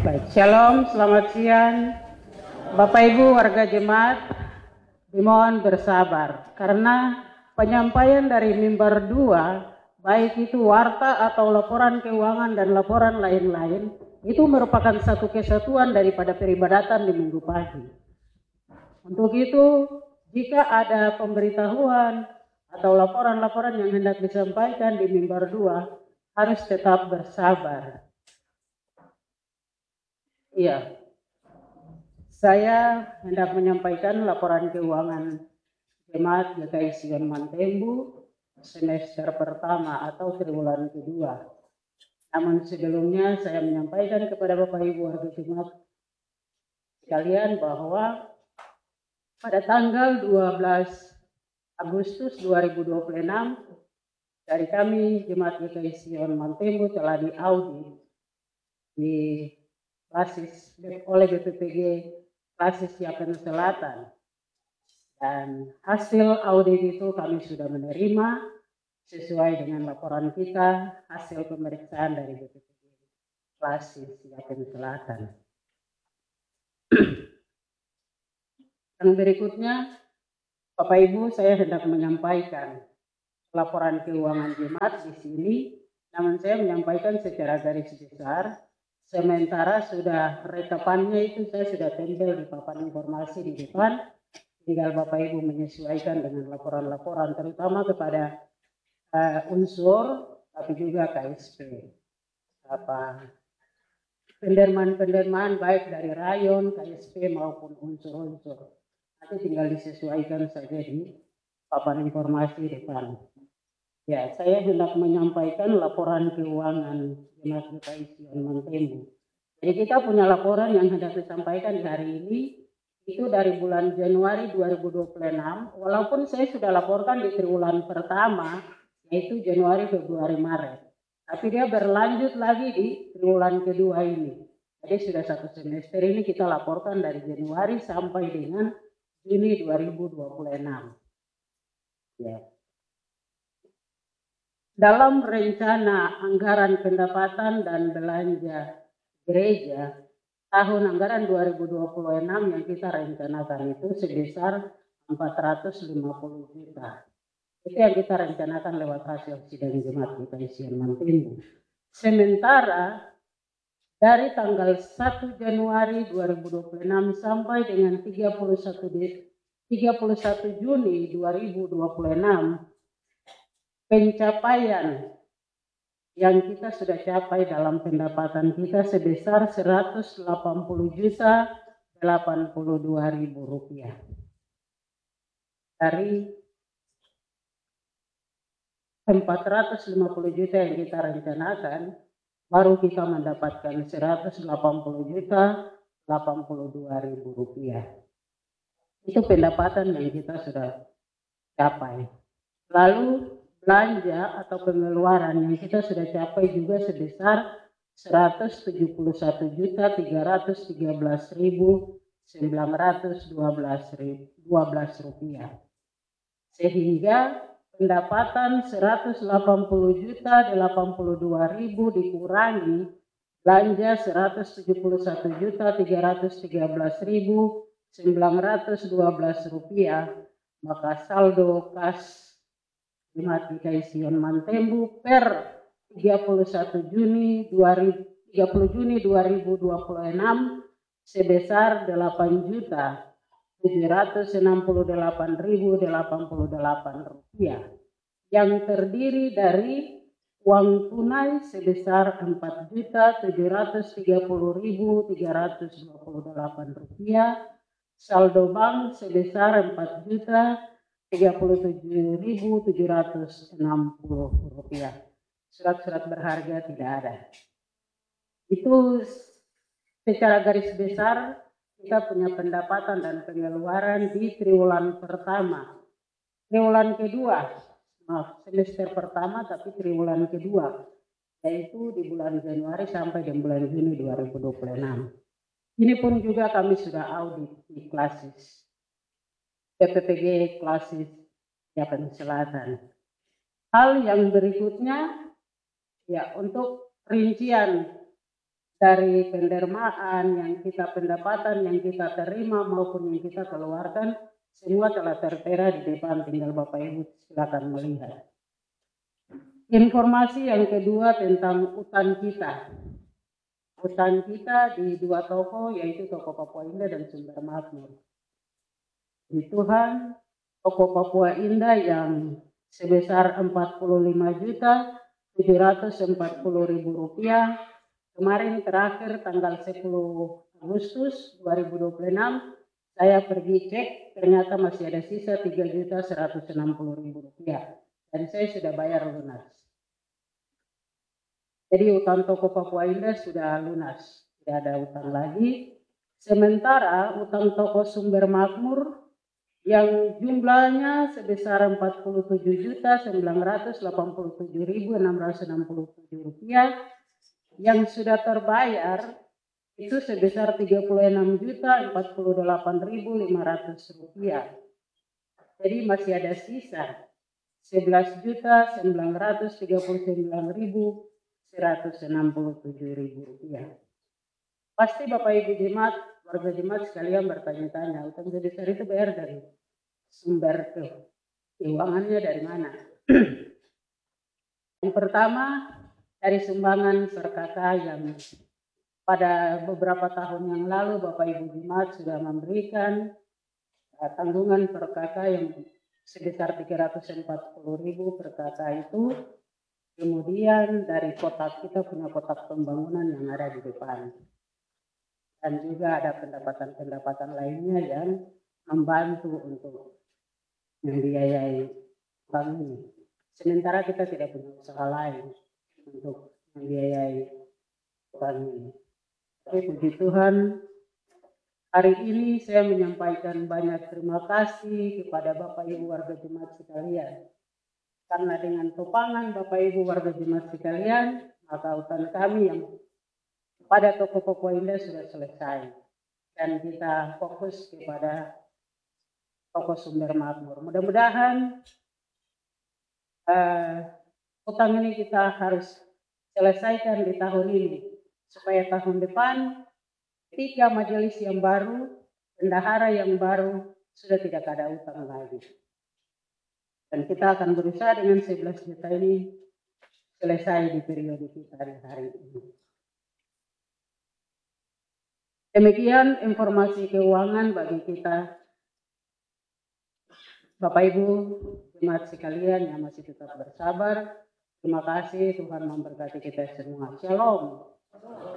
Baik, shalom, selamat siang. Bapak Ibu warga jemaat, dimohon bersabar karena penyampaian dari mimbar 2, baik itu warta atau laporan keuangan dan laporan lain-lain, itu merupakan satu kesatuan daripada peribadatan di minggu pagi. Untuk itu, jika ada pemberitahuan atau laporan-laporan yang hendak disampaikan di mimbar 2, harus tetap bersabar. Iya, saya hendak menyampaikan laporan keuangan Jemaat GKI Sion Mantembu semester pertama atau triwulan kedua. Namun sebelumnya saya menyampaikan kepada Bapak Ibu warga jemaat sekalian bahwa pada tanggal 12 Agustus 2026 dari kami Jemaat GKI Sion Mantembu telah diaudit di Klasis oleh BPPG Klasis Yapen Selatan, dan hasil audit itu kami sudah menerima sesuai dengan laporan kita hasil pemeriksaan dari BPPG Klasis Yapen Selatan. Yang berikutnya, Bapak Ibu, saya hendak menyampaikan laporan keuangan jemaat di sini, namun saya menyampaikan secara garis besar. Sementara sudah rekapannya itu saya sudah tempel di papan informasi di depan, tinggal Bapak Ibu menyesuaikan dengan laporan-laporan terutama kepada unsur tapi juga KSP. Pendermaan-pendermaan baik dari rayon, KSP maupun unsur-unsur. Nanti tinggal disesuaikan saja di papan informasi depan. Ya, saya hendak menyampaikan laporan keuangan Jemaat GKI Sion Mantembu. Jadi kita punya laporan yang hendak disampaikan di hari ini, itu dari bulan Januari 2026, walaupun saya sudah laporkan di triwulan pertama, yaitu Januari, Februari, Maret. Tapi dia berlanjut lagi di triwulan kedua ini. Jadi sudah satu semester ini kita laporkan dari Januari sampai dengan Juni 2026. Ya. Dalam rencana anggaran pendapatan dan belanja gereja tahun anggaran 2026 yang kita rencanakan itu sebesar 450 juta. Itu yang kita rencanakan lewat hasil sidang jemaat GKI Sion Mantembu. Sementara dari tanggal 1 Januari 2026 sampai dengan 31 Juni 2026, pencapaian yang kita sudah capai dalam pendapatan kita sebesar 180.082.000 rupiah. Dari 450 juta yang kita rencanakan, baru kita mendapatkan 180.082.000 rupiah. Itu pendapatan yang kita sudah capai. Lalu belanja atau pengeluaran yang kita sudah capai juga sebesar 171.313.912 rupiah. Sehingga pendapatan 180.082.000 dikurangi belanja 171.313.912 rupiah, maka saldo kas Jemaat GKI Sion Mantembu per 30 Juni 2026 sebesar 8.768.088 rupiah, yang terdiri dari uang tunai sebesar 4.730.328 rupiah, saldo bank sebesar 4.037.760 rupiah. Surat-surat berharga tidak ada. Itu secara garis besar kita punya pendapatan dan pengeluaran di triwulan pertama. Triwulan kedua, semester pertama tapi triwulan kedua, yaitu di bulan Januari sampai di bulan Juni 2026. Ini pun juga kami sudah audit di Klasis BPPG Klasis Yapen Selatan. Hal yang berikutnya, ya, untuk rincian dari penerimaan yang kita pendapatan yang kita terima maupun yang kita keluarkan semua telah tertera di depan, tinggal Bapak Ibu silakan melihat. Informasi yang kedua tentang utang kita. Utang kita di dua toko, yaitu toko Papua Indah dan Sumber Makmur. Di Tuhan, toko Papua Indah yang sebesar Rp45.740.000 kemarin terakhir tanggal 10 Agustus 2026 saya pergi cek, ternyata masih ada sisa Rp3.160.000 dan saya sudah bayar lunas. Jadi utang toko Papua Indah sudah lunas, tidak ada utang lagi. Sementara utang toko Sumber Makmur yang jumlahnya sebesar Rp46.987.667 yang sudah terbayar itu sebesar Rp36.048.500. Jadi masih ada sisa Rp11.939.167. Pasti Bapak Ibu jemaat, warga jemaat sekalian bertanya-tanya, utang sebesar itu bayar dari sumber keuangannya dari mana? Yang pertama dari sumbangan perkaka yang pada beberapa tahun yang lalu Bapak Ibu jemaat sudah memberikan tanggungan perkaka yang sebesar Rp340.000 per kakak itu. Kemudian dari kotak kita punya kotak pembangunan yang ada di depan. Dan juga ada pendapatan-pendapatan lainnya yang membantu untuk membiayai bank ini. Sementara kita tidak punya usaha lain untuk membiayai bank ini. Tapi puji Tuhan, hari ini saya menyampaikan banyak terima kasih kepada Bapak Ibu warga jemaat sekalian. Karena dengan topangan Bapak Ibu warga jemaat sekalian, maka utang kami yang pada toko Papua Indah sudah selesai. Dan kita fokus kepada toko Sumber Makmur. Mudah-mudahan utang ini kita harus selesaikan di tahun ini. Supaya tahun depan, ketika majelis yang baru, bendahara yang baru, sudah tidak ada utang lagi. Dan kita akan berusaha dengan 11 juta ini selesai di periode kita di hari ini. Demikian informasi keuangan bagi kita. Bapak Ibu jemaat sekalian yang masih tetap bersabar, terima kasih, Tuhan memberkati kita semua. Shalom.